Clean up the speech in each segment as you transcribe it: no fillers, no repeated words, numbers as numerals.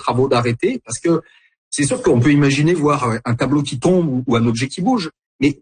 travaux d'arrêter, parce que c'est sûr qu'on peut imaginer voir un tableau qui tombe ou un objet qui bouge, mais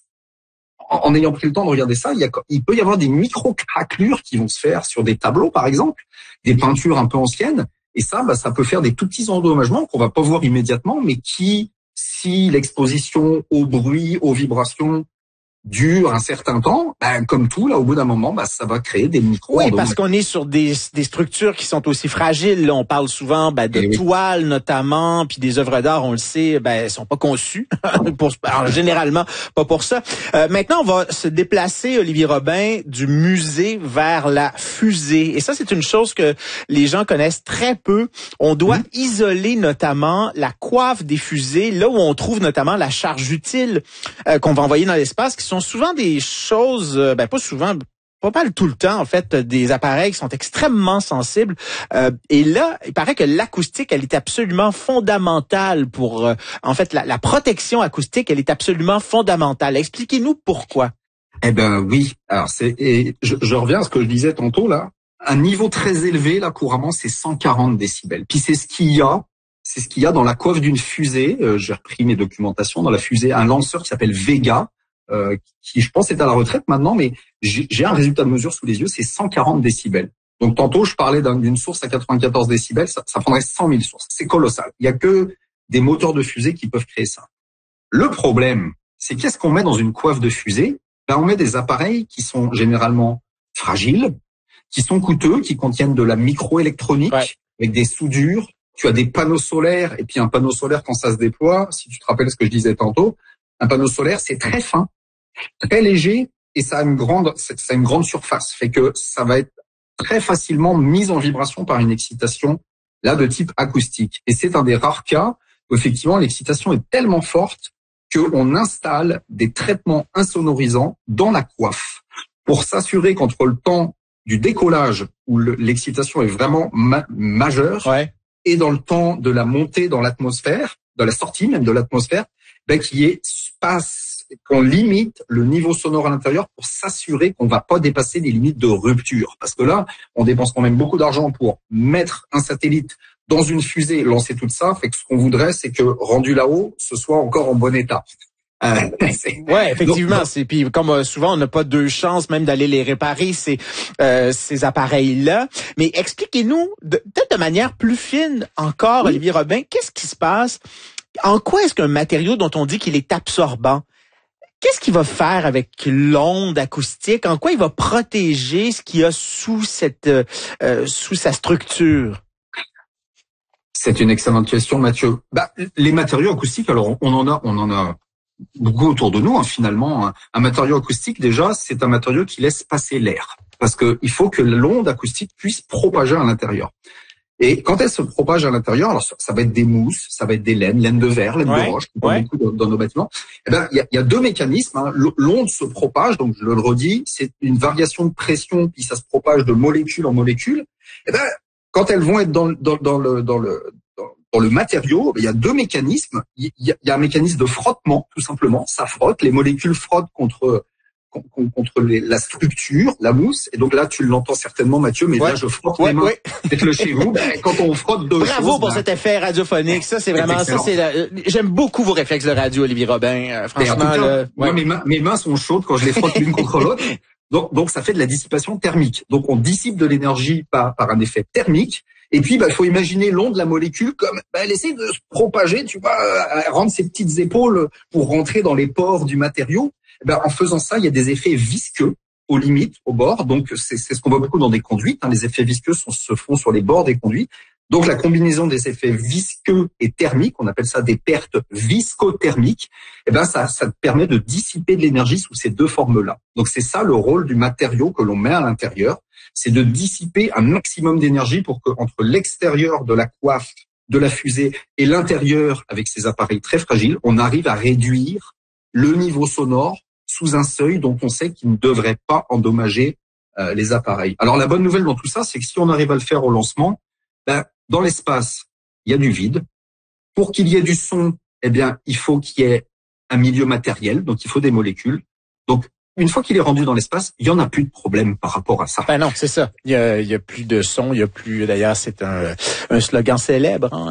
en ayant pris le temps de regarder ça, il peut y avoir des micro-craquelures qui vont se faire sur des tableaux, par exemple, des peintures un peu anciennes, et ça peut faire des tout petits endommagements qu'on va pas voir immédiatement, mais qui, si l'exposition au bruit, aux vibrations dure un certain temps, comme tout, là, au bout d'un moment, ça va créer des micros. Oui, parce qu'on est sur des structures qui sont aussi fragiles. Là, on parle souvent de toiles notamment, puis des œuvres d'art, on le sait, elles sont pas conçues généralement pas pour ça. Maintenant, on va se déplacer, Olivier Robin, du musée vers la fusée. Et ça, c'est une chose que les gens connaissent très peu. On doit isoler notamment la coiffe des fusées, là où on trouve notamment la charge utile qu'on va envoyer dans l'espace, qui sont souvent des choses, pas souvent, pas mal tout le temps, en fait, des appareils qui sont extrêmement sensibles. Et là, il paraît que l'acoustique, elle est absolument fondamentale pour, en fait, la protection acoustique, elle est absolument fondamentale. Expliquez-nous pourquoi. Eh ben oui. Alors je reviens à ce que je disais tantôt là. Un niveau très élevé là couramment, c'est 140 décibels. Puis c'est ce qu'il y a dans la coiffe d'une fusée. J'ai repris mes documentations dans la fusée, un lanceur qui s'appelle Vega. Qui je pense est à la retraite maintenant, mais j'ai un résultat de mesure sous les yeux, c'est 140 décibels. Donc tantôt je parlais d'une source à 94 décibels, ça prendrait 100 000 sources. C'est colossal. Il y a que des moteurs de fusée qui peuvent créer ça. Le problème, c'est qu'est-ce qu'on met dans une coiffe de fusée? On met des appareils qui sont généralement fragiles, qui sont coûteux, qui contiennent de la microélectronique, avec des soudures. Tu as des panneaux solaires, et puis un panneau solaire quand ça se déploie, si tu te rappelles ce que je disais tantôt, un panneau solaire c'est très fin, très léger, et ça a une grande surface, fait que ça va être très facilement mis en vibration par une excitation là de type acoustique. Et c'est un des rares cas où effectivement l'excitation est tellement forte qu'on installe des traitements insonorisants dans la coiffe pour s'assurer qu'entre le temps du décollage où l'excitation est vraiment majeure et dans le temps de la montée dans l'atmosphère, de la sortie même de l'atmosphère, qu'on limite le niveau sonore à l'intérieur pour s'assurer qu'on va pas dépasser des limites de rupture. Parce que là, on dépense quand même beaucoup d'argent pour mettre un satellite dans une fusée, lancer tout ça. Fait que ce qu'on voudrait, c'est que rendu là-haut, ce soit encore en bon état. Effectivement. Puis comme souvent, on n'a pas deux chances même d'aller les réparer ces appareils-là. Mais expliquez-nous peut-être de manière plus fine encore, Olivier Robin, qu'est-ce qui se passe? En quoi est-ce qu'un matériau dont on dit qu'il est absorbant, qu'est-ce qu'il va faire avec l'onde acoustique? En quoi il va protéger ce qu'il y a sous sa structure? C'est une excellente question, Mathieu. Les matériaux acoustiques, alors on en a beaucoup autour de nous, finalement. Un matériau acoustique, déjà, c'est un matériau qui laisse passer l'air. Parce que il faut que l'onde acoustique puisse propager à l'intérieur. Et quand elle se propage à l'intérieur, alors ça va être des mousses, ça va être des laines de verre, laines de roche, qu'on voit beaucoup dans nos bâtiments. Il y a deux mécanismes. L'onde se propage, donc je le redis, c'est une variation de pression, puis ça se propage de molécule en molécule. Quand elles vont être dans le matériau, il y a deux mécanismes. Il y a un mécanisme de frottement, tout simplement. Ça frotte, les molécules frottent contre la structure, la mousse. Et donc là, tu l'entends certainement, Mathieu, mais là, je frotte mes mains. Faites-le chez vous. Quand on frotte deux choses... Bravo pour cet effet radiophonique. Ça, c'est vraiment ça. J'aime beaucoup vos réflexes de radio, Olivier Robin. Franchement, moi, mes mains sont chaudes quand je les frotte l'une contre l'autre. Donc, ça fait de la dissipation thermique. Donc, on dissipe de l'énergie par un effet thermique. Et puis, il faut imaginer l'onde de la molécule comme, elle essaie de se propager, tu vois, rendre ses petites épaules pour rentrer dans les pores du matériau. En faisant ça, il y a des effets visqueux aux limites, au bord. Donc, c'est ce qu'on voit beaucoup dans des conduites. Les effets visqueux se font sur les bords des conduits. Donc, la combinaison des effets visqueux et thermiques, on appelle ça des pertes viscothermiques, ça te permet de dissiper de l'énergie sous ces deux formes-là. Donc, c'est ça le rôle du matériau que l'on met à l'intérieur. C'est de dissiper un maximum d'énergie pour que entre l'extérieur de la coiffe de la fusée et l'intérieur, avec ces appareils très fragiles, on arrive à réduire le niveau sonore sous un seuil dont on sait qu'il ne devrait pas endommager les appareils. Alors la bonne nouvelle dans tout ça, c'est que si on arrive à le faire au lancement, dans l'espace, il y a du vide. Pour qu'il y ait du son, il faut qu'il y ait un milieu matériel, donc il faut des molécules. Donc une fois qu'il est rendu dans l'espace, il y en a plus de problème par rapport à ça. Non, c'est ça. Il y a plus de son, il y a plus. D'ailleurs, c'est un slogan célèbre.